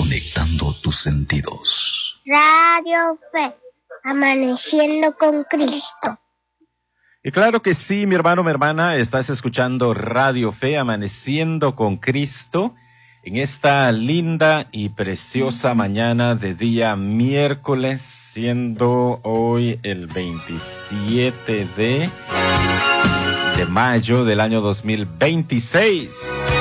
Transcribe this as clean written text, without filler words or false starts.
conectando tus sentidos. Radio Fe, amaneciendo con Cristo. Y claro que sí, mi hermano, mi hermana, estás escuchando Radio Fe, amaneciendo con Cristo, en esta linda y preciosa mañana de día miércoles, siendo hoy el 27 de mayo del año 2026.